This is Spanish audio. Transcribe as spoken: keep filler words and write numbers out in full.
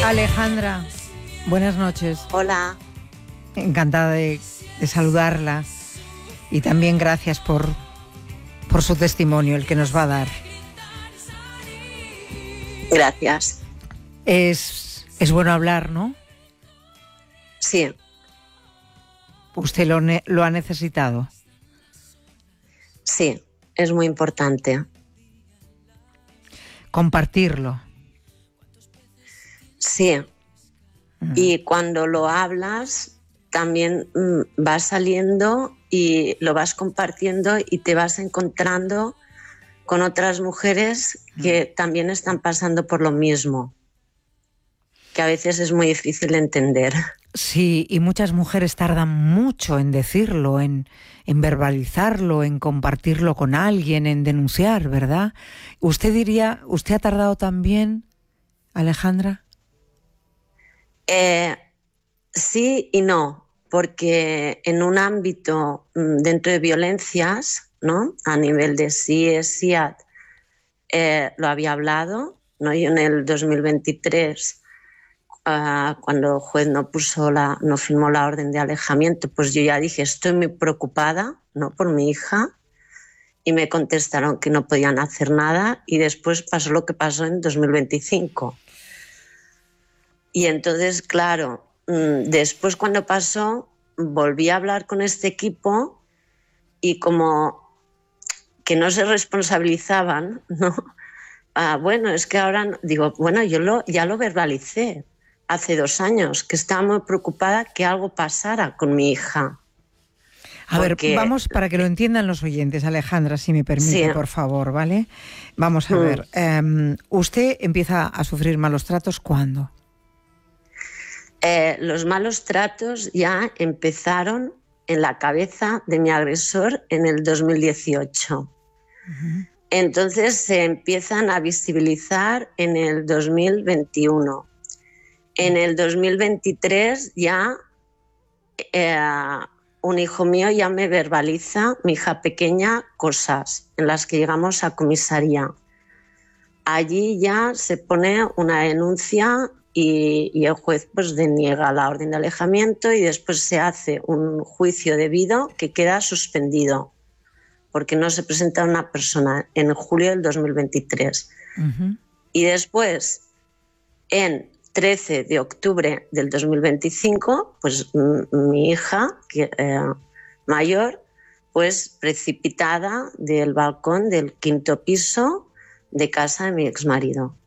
Alejandra, buenas noches. Hola. Encantada de, de saludarla y también gracias por, por su testimonio, el que nos va a dar. Gracias. Es, es bueno hablar, ¿no? Sí. ¿Usted lo, ne- lo ha necesitado? Sí, es muy importante. Compartirlo. Sí. Mm. Y cuando lo hablas, también mm, va saliendo y lo vas compartiendo y te vas encontrando con otras mujeres que mm. también están pasando por lo mismo, que a veces es muy difícil entender. Sí, y muchas mujeres tardan mucho en decirlo, en, en verbalizarlo, en compartirlo con alguien, en denunciar, ¿verdad? ¿Usted diría, usted ha tardado también, Alejandra? Eh, sí y no, porque en un ámbito dentro de violencias, ¿no? A nivel de S I E, S I A D, eh, lo había hablado, ¿no? Yo en el dos mil veintitrés, uh, cuando el juez no puso la, no firmó la orden de alejamiento, pues yo ya dije, estoy muy preocupada, ¿no? Por mi hija, y me contestaron que no podían hacer nada, y después pasó lo que pasó en dos mil veinticinco. Y entonces, claro, después cuando pasó, volví a hablar con este equipo y como que no se responsabilizaban, ¿no? Ah, bueno, es que ahora, digo, bueno, yo lo, ya lo verbalicé hace dos años, que estaba muy preocupada que algo pasara con mi hija. A Porque... ver, vamos, para que lo entiendan los oyentes, Alejandra, si me permite, sí. Por favor, ¿vale? Vamos a mm. ver, eh, ¿usted empieza a sufrir malos tratos cuándo? Eh, los malos tratos ya empezaron en la cabeza de mi agresor en el dos mil dieciocho. Uh-huh. Entonces se empiezan a visibilizar en el dos mil veintiuno. En el dos mil veintitrés ya eh, un hijo mío ya me verbaliza, mi hija pequeña, cosas en las que llegamos a comisaría. Allí ya se pone una denuncia y, y el juez pues deniega la orden de alejamiento y después se hace un juicio debido que queda suspendido porque no se presenta una persona en julio del dos mil veintitrés. Uh-huh. Y después, en trece de octubre del dos mil veinticinco, pues m- mi hija que, eh, mayor, pues precipitada del balcón del quinto piso de casa de mi exmarido.